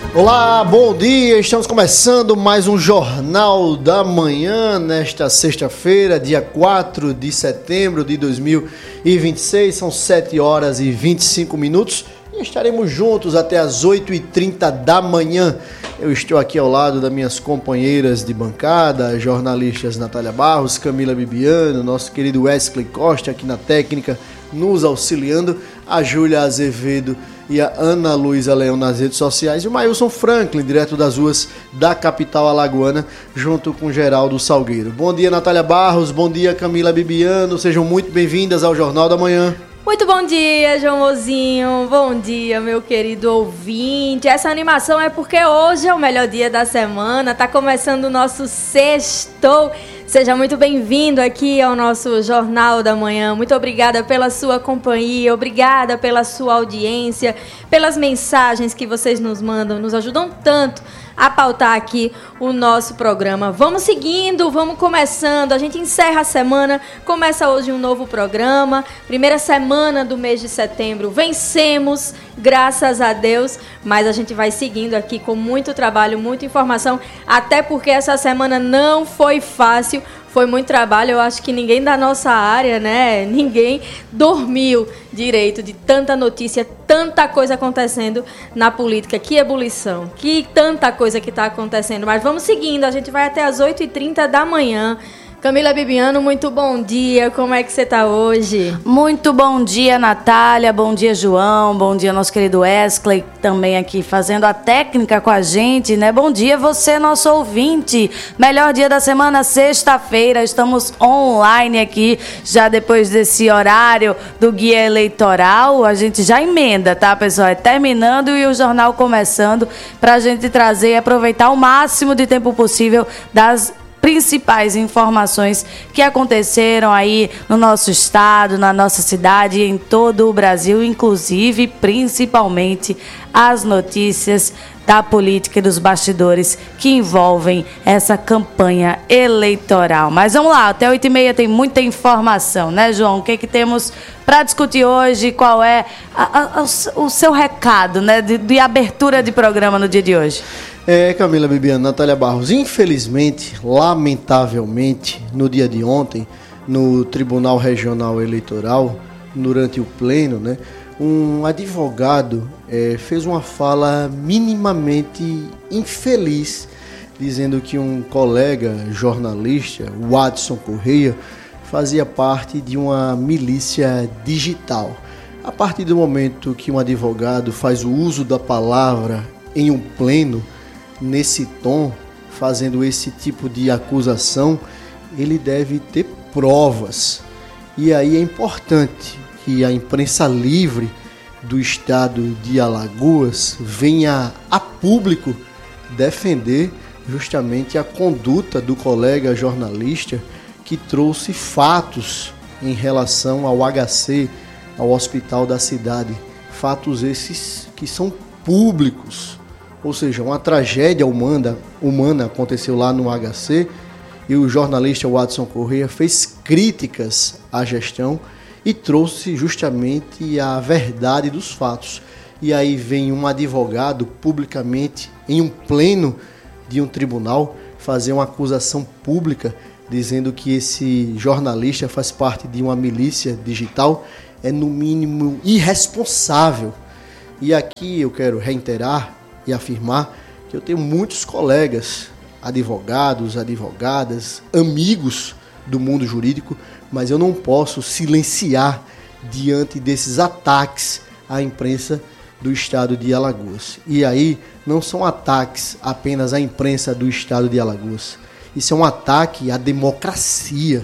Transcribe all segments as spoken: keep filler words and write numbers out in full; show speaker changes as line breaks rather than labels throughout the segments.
Olá, bom dia, estamos começando mais um Jornal da Manhã nesta sexta-feira, dia quatro de setembro de dois mil e vinte e seis, são sete horas e vinte e cinco minutos e estaremos juntos até as oito e trinta da manhã. Eu estou aqui ao lado das minhas companheiras de bancada, jornalistas Natália Barros, Camila Bibiano, nosso querido Wesley Costa aqui na técnica, nos auxiliando, a Júlia Azevedo e a Ana Luísa Leão nas redes sociais, e o Mailson Franklin, direto das ruas da capital alagoana, junto com Geraldo Salgueiro. Bom dia, Natália Barros, bom dia, Camila Bibiano, sejam muito bem-vindas ao Jornal da Manhã.
Muito bom dia, João Mozinho, bom dia, meu querido ouvinte. Essa animação é porque hoje é o melhor dia da semana, tá começando o nosso sextou. Seja muito bem-vindo aqui ao nosso Jornal da Manhã. Muito obrigada pela sua companhia, obrigada pela sua audiência, pelas mensagens que vocês nos mandam, nos ajudam tanto a pautar aqui o nosso programa. Vamos seguindo, vamos começando. A gente encerra a semana, começa hoje um novo programa. Primeira semana do mês de setembro. Vencemos, graças a Deus, mas a gente vai seguindo aqui com muito trabalho, muita informação, até porque essa semana não foi fácil. Foi muito trabalho, eu acho que ninguém da nossa área, né, ninguém dormiu direito de tanta notícia, tanta coisa acontecendo na política. Que ebulição, que tanta coisa que está acontecendo. Mas vamos seguindo, a gente vai até as oito e trinta da manhã. Camila Bibiano, muito bom dia, como é que você está hoje?
Muito bom dia, Natália, bom dia, João, bom dia, nosso querido Wesley, também aqui fazendo a técnica com a gente, né? Bom dia você, nosso ouvinte, melhor dia da semana, sexta-feira, estamos online aqui, já depois desse horário do guia eleitoral, a gente já emenda, tá, pessoal? É terminando e o jornal começando para a gente trazer e aproveitar o máximo de tempo possível das principais informações que aconteceram aí no nosso estado, na nossa cidade e em todo o Brasil, inclusive, principalmente, as notícias da política e dos bastidores que envolvem essa campanha eleitoral. Mas vamos lá, até oito e meia tem muita informação, né, João? O que, que temos para discutir hoje? Qual é a, a, o seu recado, né, de, de abertura de programa no dia de hoje?
É, Camila Bibiano, Natália Barros, infelizmente, lamentavelmente, no dia de ontem, no Tribunal Regional Eleitoral, durante o pleno, né, um advogado é, fez uma fala minimamente infeliz, dizendo que um colega jornalista, o Watson Correia, fazia parte de uma milícia digital. A partir do momento que um advogado faz o uso da palavra em um pleno, nesse tom, fazendo esse tipo de acusação, ele deve ter provas. E aí é importante que a imprensa livre do estado de Alagoas venha a público defender justamente a conduta do colega jornalista que trouxe fatos em relação ao H C, ao hospital da cidade. Fatos esses que são públicos. Ou seja, uma tragédia humana, humana aconteceu lá no H C e o jornalista Watson Correia fez críticas à gestão e trouxe justamente a verdade dos fatos. E aí vem um advogado publicamente, em um pleno de um tribunal, fazer uma acusação pública dizendo que esse jornalista faz parte de uma milícia digital, é no mínimo irresponsável. E aqui eu quero reiterar e afirmar que eu tenho muitos colegas, advogados, advogadas, amigos do mundo jurídico, mas eu não posso silenciar diante desses ataques à imprensa do estado de Alagoas. E aí não são ataques apenas à imprensa do estado de Alagoas. Isso é um ataque à democracia.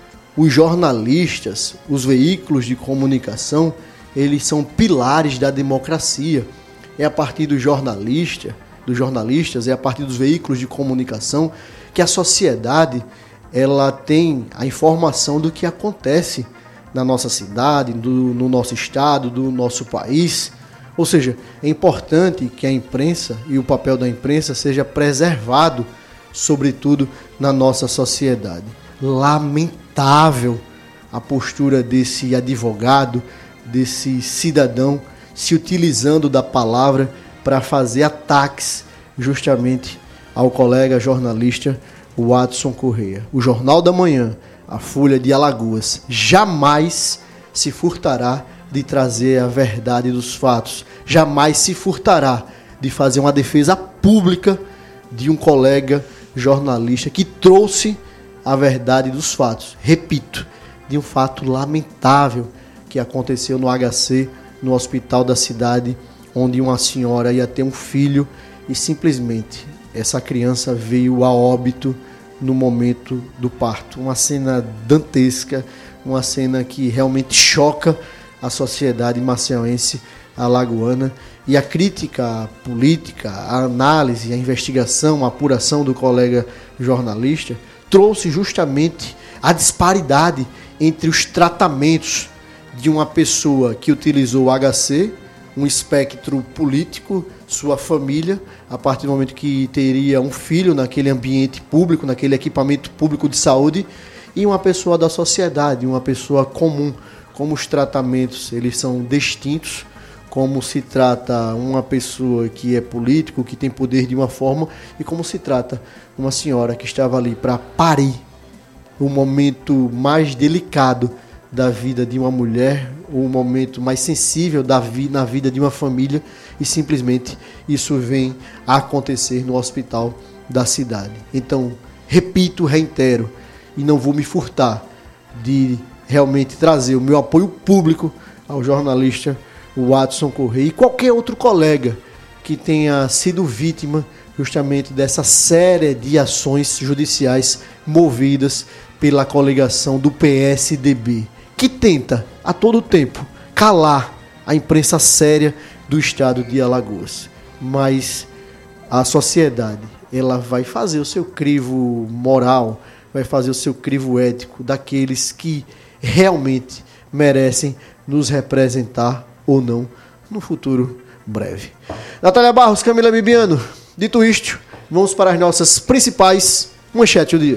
Os jornalistas, os veículos de comunicação, eles são pilares da democracia. É a partir do jornalista, dos jornalistas, é a partir dos veículos de comunicação que a sociedade ela tem a informação do que acontece na nossa cidade, do, no nosso estado, do nosso país. Ou seja, é importante que a imprensa e o papel da imprensa seja preservado, sobretudo na nossa sociedade. Lamentável a postura desse advogado, desse cidadão, se utilizando da palavra para fazer ataques justamente ao colega jornalista Watson Correia. O Jornal da Manhã, a Folha de Alagoas, jamais se furtará de trazer a verdade dos fatos, jamais se furtará de fazer uma defesa pública de um colega jornalista que trouxe a verdade dos fatos. Repito, de um fato lamentável que aconteceu no H C, no hospital da cidade, onde uma senhora ia ter um filho e simplesmente essa criança veio a óbito no momento do parto. Uma cena dantesca, uma cena que realmente choca a sociedade maceiense alagoana. E a crítica política, a análise, a investigação, a apuração do colega jornalista trouxe justamente a disparidade entre os tratamentos de uma pessoa que utilizou o H C, um espectro político, sua família, a partir do momento que teria um filho naquele ambiente público, naquele equipamento público de saúde, e uma pessoa da sociedade, uma pessoa comum. Como os tratamentos eles são distintos, como se trata uma pessoa que é político, que tem poder de uma forma, e como se trata uma senhora que estava ali para parir o momento mais delicado da vida de uma mulher, o momento mais sensível da vi- na vida de uma família, e simplesmente isso vem a acontecer no hospital da cidade. Então, repito, reitero, e não vou me furtar de realmente trazer o meu apoio público ao jornalista Watson Correia e qualquer outro colega que tenha sido vítima justamente dessa série de ações judiciais movidas pela coligação do P S D B, que tenta a todo tempo calar a imprensa séria do estado de Alagoas. Mas a sociedade, ela vai fazer o seu crivo moral, vai fazer o seu crivo ético daqueles que realmente merecem nos representar ou não no futuro breve. Natália Barros, Camila Bibiano, dito isto, vamos para as nossas principais manchetes do dia.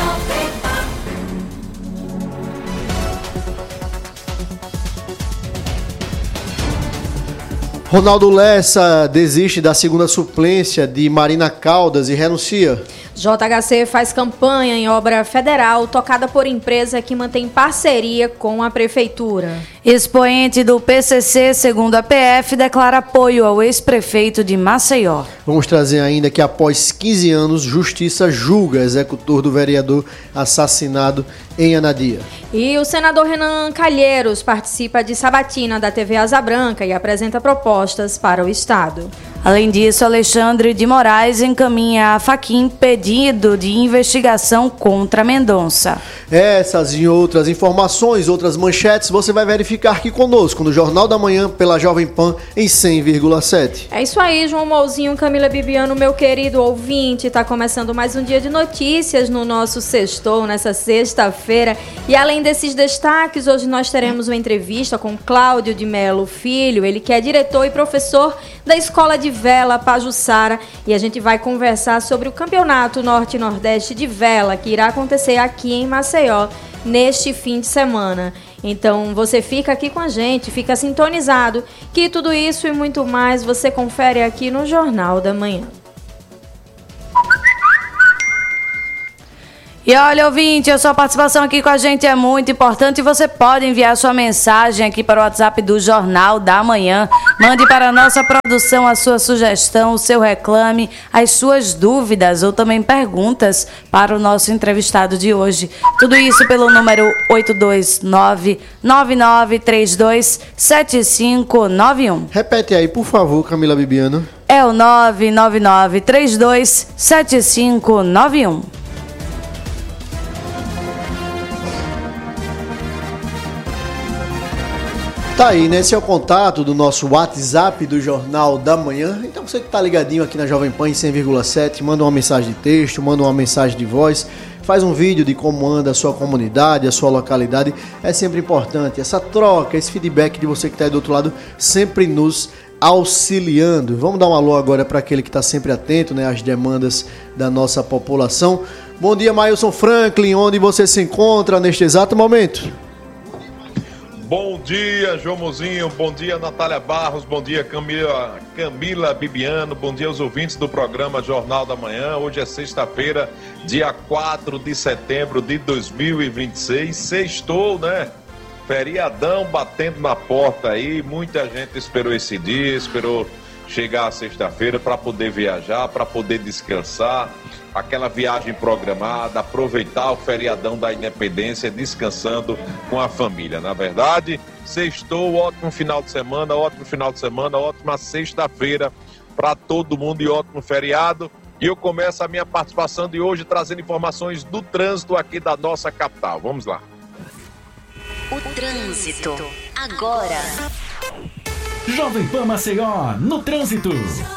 Ronaldo Lessa desiste da segunda suplência de Marina Caldas e renuncia.
J H C faz campanha em obra federal tocada por empresa que mantém parceria com a prefeitura.
Expoente do P C C, segundo a P F, declara apoio ao ex-prefeito de Maceió.
Vamos trazer ainda que após quinze anos, Justiça julga executor do vereador assassinado em Anadia.
E o senador Renan Calheiros participa de sabatina da T V Asa Branca e apresenta propostas para o Estado.
Além disso, Alexandre de Moraes encaminha a Fachin pedido de investigação contra Mendonça.
Essas e outras informações, outras manchetes, você vai verificar aqui conosco no Jornal da Manhã pela Jovem Pan em cem vírgula sete.
É isso aí, João Mouzinho, Camila Bibiano, meu querido ouvinte. Tá começando mais um dia de notícias no nosso Sextou, nessa sexta-feira. E além desses destaques, hoje nós teremos uma entrevista com Cláudio de Melo Filho, ele que é diretor e professor da Escola de Vela Pajuçara, e a gente vai conversar sobre o Campeonato Norte e Nordeste de Vela, que irá acontecer aqui em Maceió neste fim de semana. Então você fica aqui com a gente, fica sintonizado, que tudo isso e muito mais você confere aqui no Jornal da Manhã.
E olha, ouvinte, a sua participação aqui com a gente é muito importante e você pode enviar sua mensagem aqui para o WhatsApp do Jornal da Manhã. Mande para a nossa produção a sua sugestão, o seu reclame, as suas dúvidas ou também perguntas para o nosso entrevistado de hoje. Tudo isso pelo número oito dois nove, nove nove três dois, sete cinco nove um.
Repete aí, por favor, Camila Bibiano.
É o nove nove nove três dois, sete cinco nove um.
Tá aí, né? Esse é o contato do nosso WhatsApp do Jornal da Manhã. Então você que tá ligadinho aqui na Jovem Pan em cem vírgula sete, manda uma mensagem de texto, manda uma mensagem de voz, faz um vídeo de como anda a sua comunidade, a sua localidade. É sempre importante essa troca, esse feedback de você que tá aí do outro lado, sempre nos auxiliando. Vamos dar um alô agora para aquele que está sempre atento, né, às demandas da nossa população. Bom dia, Mailson Franklin, onde você se encontra neste exato momento?
Bom dia, João Mozinho, bom dia, Natália Barros, bom dia, Camila, Camila Bibiano, bom dia aos ouvintes do programa Jornal da Manhã. Hoje é sexta-feira, dia quatro de setembro de dois mil e vinte e seis, sextou, né? Feriadão batendo na porta aí, muita gente esperou esse dia, esperou chegar a sexta-feira para poder viajar, para poder descansar, aquela viagem programada, aproveitar o feriadão da Independência, descansando com a família. Na verdade, sextou, ótimo final de semana, ótimo final de semana, ótima sexta-feira para todo mundo e ótimo feriado. E eu começo a minha participação de hoje trazendo informações do trânsito aqui da nossa capital. Vamos lá.
O trânsito, agora.
Jovem Pan Maceió, no trânsito.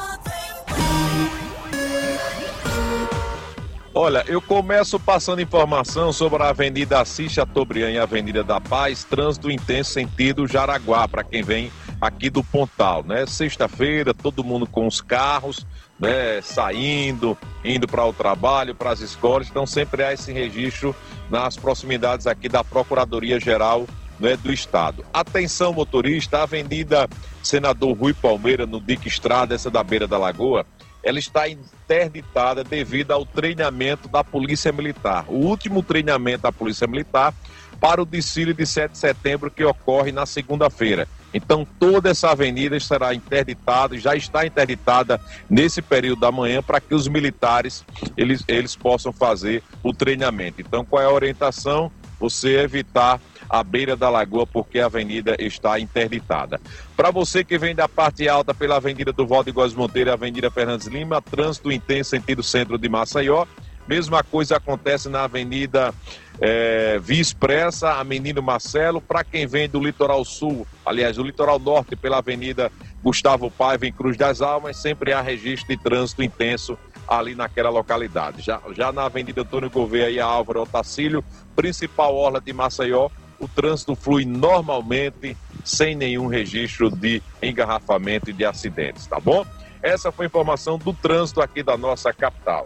Olha, eu começo passando informação sobre a Avenida Assis Chateaubriand e a Avenida da Paz, trânsito intenso sentido Jaraguá, para quem vem aqui do Pontal, né? Sexta-feira, todo mundo com os carros, né? Saindo, indo para o trabalho, para as escolas, então sempre há esse registro nas proximidades aqui da Procuradoria-Geral, né, do Estado. Atenção, motorista, a Avenida Senador Rui Palmeira, no Dique Estrada, essa da beira da Lagoa, ela está interditada devido ao treinamento da Polícia Militar. O último treinamento da Polícia Militar para o desfile de sete de setembro, que ocorre na segunda-feira. Então, toda essa avenida estará interditada, já está interditada nesse período da manhã, para que os militares eles, eles possam fazer o treinamento. Então, qual é a orientação? Você evitar a beira da lagoa, porque a avenida está interditada. Para você que vem da parte alta pela Avenida do Valdo Góes Monteiro e Avenida Fernandes Lima, trânsito intenso sentido centro de Maceió. Mesma coisa acontece na Avenida é, Via Expressa, a Menino Marcelo. Para quem vem do litoral sul, aliás, do litoral norte pela Avenida Gustavo Paiva em Cruz das Almas, sempre há registro de trânsito intenso ali naquela localidade. Já, já na Avenida Antônio Gouveia e Álvaro Otacílio, principal orla de Maceió, o trânsito flui normalmente, sem nenhum registro de engarrafamento e de acidentes, tá bom? Essa foi a informação do trânsito aqui da nossa capital.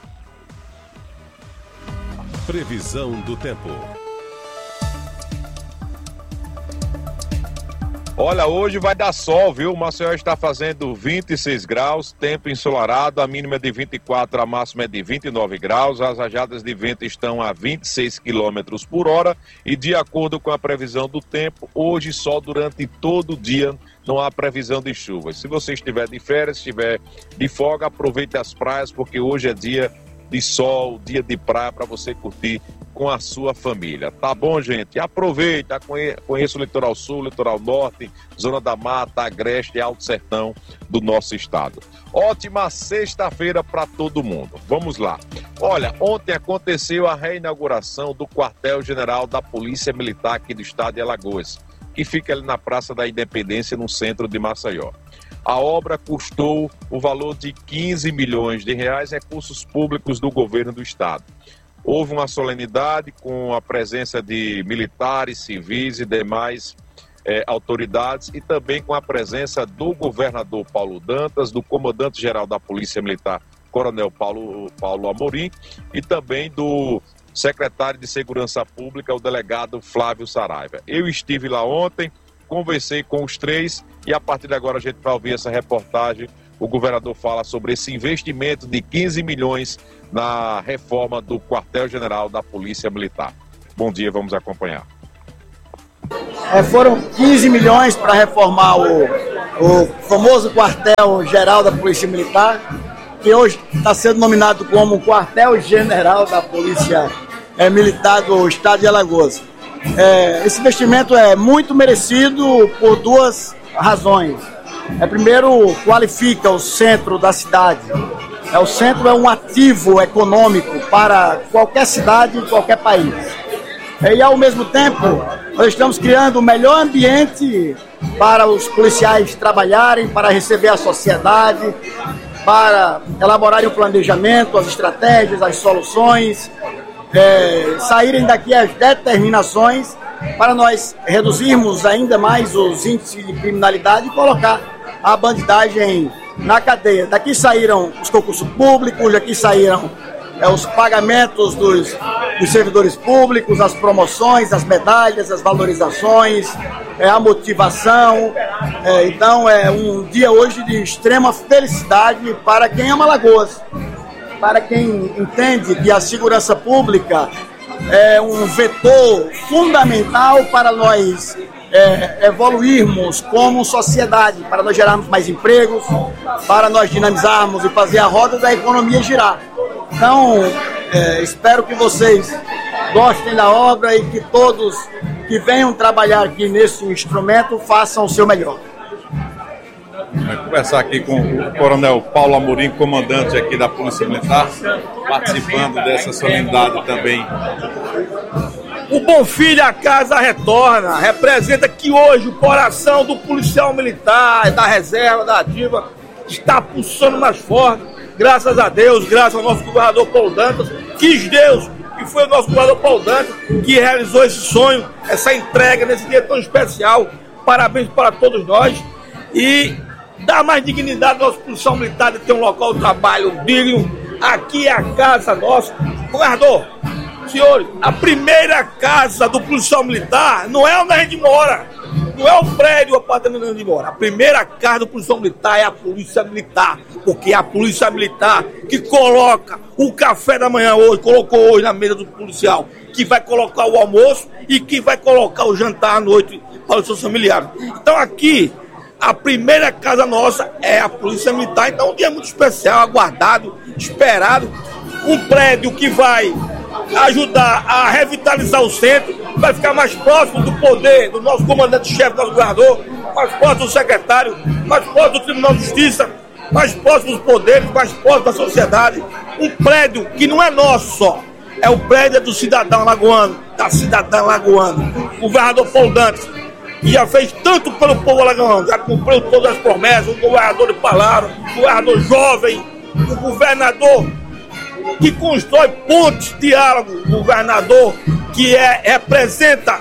Previsão do tempo.
Olha, hoje vai dar sol, viu? O Maceió está fazendo vinte e seis graus, tempo ensolarado, a mínima é de vinte e quatro, a máxima é de vinte e nove graus, as rajadas de vento estão a vinte e seis quilômetros por hora e, de acordo com a previsão do tempo, hoje só durante todo o dia não há previsão de chuvas. Se você estiver de férias, estiver de folga, aproveite as praias, porque hoje é dia de sol, dia de praia para você curtir com a sua família. Tá bom, gente? Aproveita, conheça o litoral sul, litoral norte, zona da mata, agreste e alto sertão do nosso estado. Ótima sexta-feira para todo mundo. Vamos lá. Olha, ontem aconteceu a reinauguração do quartel-general da Polícia Militar aqui do estado de Alagoas, que fica ali na Praça da Independência, no centro de Maceió. A obra custou o valor de quinze milhões de reais, recursos públicos do governo do estado. Houve uma solenidade com a presença de militares, civis e demais eh, autoridades, e também com a presença do governador Paulo Dantas, do comandante-geral da Polícia Militar, Coronel Paulo, Paulo Amorim, e também do secretário de Segurança Pública, o delegado Flávio Saraiva. Eu estive lá ontem, conversei com os três e a partir de agora a gente vai ouvir essa reportagem. O governador fala sobre esse investimento de quinze milhões na reforma do quartel-general da Polícia Militar. Bom dia, vamos acompanhar.
É, foram quinze milhões para reformar o, o famoso quartel-geral da Polícia Militar, que hoje está sendo nominado como quartel-general da Polícia é, Militar do Estado de Alagoas. É, esse investimento é muito merecido por duas razões. É, primeiro, qualifica o centro da cidade. É, o centro é um ativo econômico para qualquer cidade e qualquer país. É, e, ao mesmo tempo, nós estamos criando o melhor ambiente para os policiais trabalharem, para receber a sociedade, para elaborarem o planejamento, as estratégias, as soluções, é, saírem daqui as determinações para nós reduzirmos ainda mais os índices de criminalidade e colocar a bandidagem na cadeia. Daqui saíram os concursos públicos, daqui saíram é, os pagamentos dos, dos servidores públicos, as promoções, as medalhas, as valorizações, é a motivação. É, então é um dia hoje de extrema felicidade para quem ama Alagoas, para quem entende que a segurança pública é um vetor fundamental para nós é, evoluirmos como sociedade, para nós gerarmos mais empregos, para nós dinamizarmos e fazer a roda da economia girar. Então, é, espero que vocês gostem da obra e que todos que venham trabalhar aqui nesse instrumento façam o seu melhor.
Vamos conversar aqui com o Coronel Paulo Amorim, comandante aqui da Polícia Militar, participando dessa solenidade também.
O Bom Filho a casa retorna, representa que hoje o coração do policial militar, da reserva, da ativa, está pulsando mais forte, graças a Deus, graças ao nosso governador Paulo Dantas. Quis Deus que foi o nosso governador Paulo Dantas que realizou esse sonho, essa entrega nesse dia tão especial. Parabéns para todos nós e dá mais dignidade ao nosso policial militar de ter um local de trabalho digno. Aqui é a casa nossa. Governador, senhores, a primeira casa do policial militar não é onde a gente mora, não é o prédio, o apartamento onde a gente mora. A primeira casa do policial militar é a polícia militar, porque é a polícia militar que coloca o café da manhã hoje, colocou hoje na mesa do policial, que vai colocar o almoço e que vai colocar o jantar à noite para os seus familiares. Então aqui, a primeira casa nossa é a Polícia Militar. Então um dia muito especial, aguardado, esperado. Um prédio que vai ajudar a revitalizar o centro, vai ficar mais próximo do poder do nosso comandante-chefe, do nosso governador, mais próximo do secretário, mais próximo do Tribunal de Justiça, mais próximo dos poderes, mais próximo da sociedade. Um prédio que não é nosso só, é o prédio do cidadão alagoano, da cidadã alagoana. O governador Paulo Dantas, que já fez tanto pelo povo alagoano, já cumpriu todas as promessas, o governador de palavra, o governador jovem, o governador que constrói pontes, diálogo, o governador que é, representa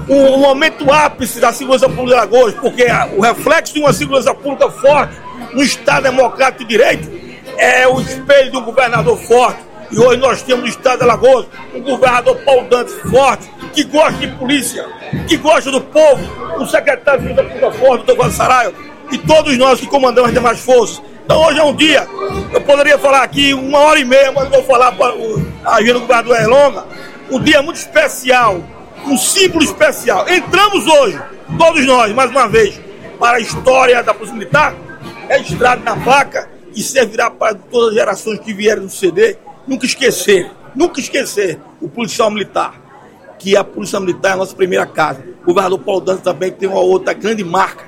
o momento ápice da segurança pública de Alagoas, porque o reflexo de uma segurança pública forte no Estado democrático de direito é o espelho de um governador forte. E hoje nós temos no Estado de Alagoas um governador Paulo Dantas forte, que gosta de polícia, que gosta do povo, o secretário de Segurança Pública forte, o doutor Saraio, e todos nós que comandamos as demais forças. Então hoje é um dia, eu poderia falar aqui uma hora e meia, mas vou falar para a agenda do governador é longa, um dia muito especial, um símbolo especial. Entramos hoje, todos nós, mais uma vez, para a história da Polícia Militar, registrado na placa, e servirá para todas as gerações que vierem no C D, nunca esquecer, nunca esquecer o policial militar, que a Polícia Militar é a nossa primeira casa. O governador Paulo Dantas também tem uma outra grande marca,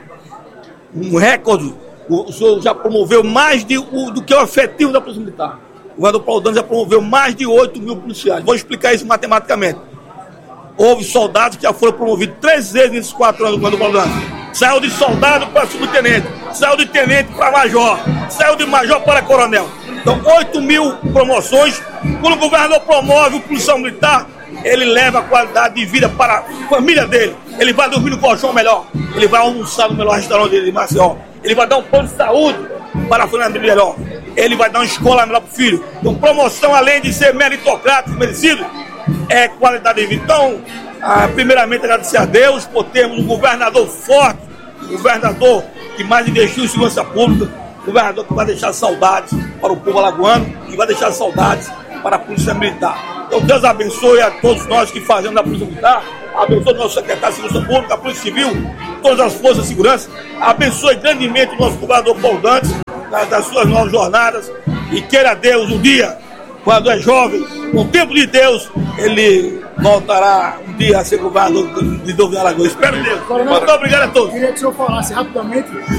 um recorde. O senhor já promoveu mais de, o, do que o efetivo da Polícia Militar. O governador Paulo Dantas já promoveu mais de oito mil policiais. Vou explicar isso matematicamente. Houve soldados que já foram promovidos três vezes nesses quatro anos do governador Paulo Dantas. Saiu de soldado para subtenente, saiu de tenente para major, saiu de major para coronel. Então, oito mil promoções. Quando o governador promove o policial militar, ele leva a qualidade de vida para a família dele. Ele vai dormir no colchão melhor, ele vai almoçar no melhor restaurante dele, Maceió. Ele vai dar um plano de saúde para a família dele melhor. Ele vai dar uma escola melhor para o filho. Então, promoção, além de ser meritocrático, merecido, é qualidade de vida. Então, ah, primeiramente, agradecer a Deus por termos um governador forte, um governador que mais investiu em segurança pública, um governador que vai deixar saudades para o povo alagoano e vai deixar saudades para a Polícia Militar. Então, Deus abençoe a todos nós que fazemos da Polícia Militar, abençoe o nosso secretário de Segurança Pública, a Polícia Civil, todas as forças de segurança, abençoe grandemente o nosso governador Paulo Dantas, das, das suas novas jornadas, e queira Deus um dia, quando é jovem, com o tempo de Deus, ele voltará um dia a ser governador de novo em Alagoas. Espero Deus. Muito obrigado a todos.
Queria que o senhor falasse rapidamente